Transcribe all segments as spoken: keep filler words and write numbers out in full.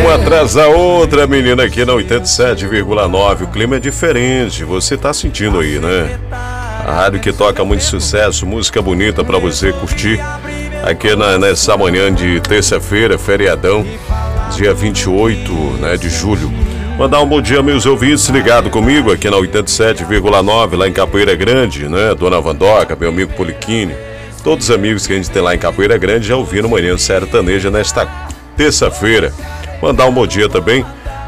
Uma atrás da outra, menina, aqui na oitenta e sete vírgula nove. O clima é diferente, você tá sentindo aí, né? A rádio que toca muito sucesso, música bonita pra você curtir. Aqui na, nessa manhã de terça-feira, feriadão, dia vinte e oito, né, de julho. Mandar um bom dia, meus ouvintes, ligado comigo aqui na oitenta e sete vírgula nove, lá em Capoeira Grande, né? Dona Vandoca, meu amigo Poliquini, todos os amigos que a gente tem lá em Capoeira Grande já ouviram Manhã Sertaneja nesta terça-feira. Mandar um bom dia também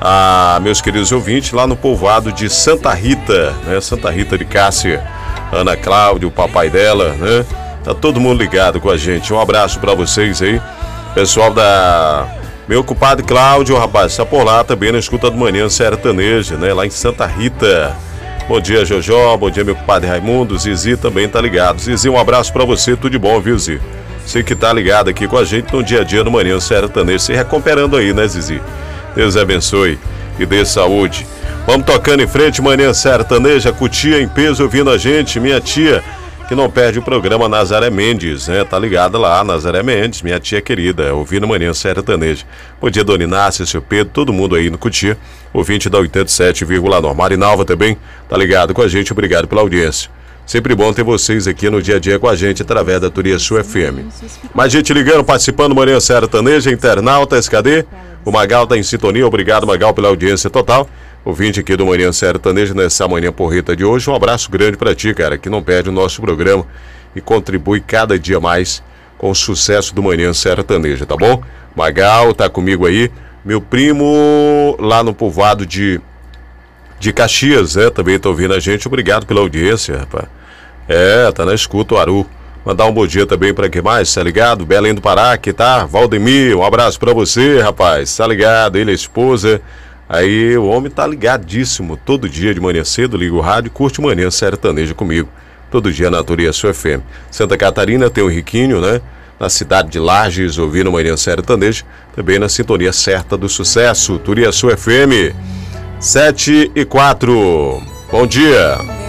a meus queridos ouvintes lá no povoado de Santa Rita, né? Santa Rita de Cássia, Ana Cláudia, o papai dela, né? Tá todo mundo ligado com a gente. Um abraço pra vocês aí, pessoal da... Meu compadre Cláudio, rapaz, está por lá também na escuta do Manhã Sertaneja, né? Lá em Santa Rita. Bom dia, Jojó. Bom dia, meu compadre Raimundo. Zizi também tá ligado. Zizi, um abraço pra você. Tudo de bom, viu, Zizi? Você que tá ligado aqui com a gente no dia a dia do Manhã Sertaneja. Se recuperando aí, né, Zizi? Deus abençoe e dê saúde. Vamos tocando em frente, Manhã Sertaneja. Com tia em peso ouvindo a gente. Minha tia, que não perde o programa, Nazaré Mendes, né? Tá ligada lá, Nazaré Mendes, minha tia querida, ouvindo Manhã Sertaneja. Bom dia, Dona Inácia, seu Pedro, todo mundo aí no Cutia, ouvinte da oitenta e sete vírgula nove. Marinalva também, tá ligado com a gente, obrigado pela audiência. Sempre bom ter vocês aqui no dia a dia com a gente, através da Turiaçu F M. Mais gente ligando, participando do Manhã Sertaneja, internautas, cadê? O Magal tá em sintonia, obrigado, Magal, pela audiência total. Ouvinte aqui do Manhã Sertaneja nessa manhã porreta de hoje, um abraço grande pra ti, cara, que não perde o nosso programa e contribui cada dia mais com o sucesso do Manhã Sertaneja, tá bom? Magal tá comigo aí, meu primo lá no povoado de, de Caxias, né, também tá ouvindo a gente, obrigado pela audiência, rapaz. É, tá na escuta o Aru. Mandar um bom dia também pra quem mais, tá ligado? Belém do Pará, que tá? Valdemir, um abraço pra você, rapaz, tá ligado? Ele, a esposa... Aí o homem tá ligadíssimo, todo dia de manhã cedo, liga o rádio, curte Manhã Sertaneja comigo, todo dia na Turiaçu F M. Santa Catarina tem o Riquinho, né? Na cidade de Lages, ouvindo Manhã Sertaneja, também na sintonia certa do sucesso, Turiaçu F M, sete e quatro. Bom dia.